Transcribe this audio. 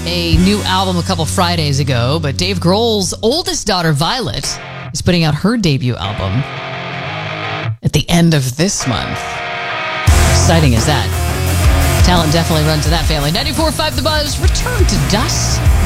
a new album a couple Fridays ago, but Dave Grohl's oldest daughter, Violet, is putting out her debut album at the end of this month. Exciting as that. Talent definitely runs in that family. 94.5 The Buzz, return to dust.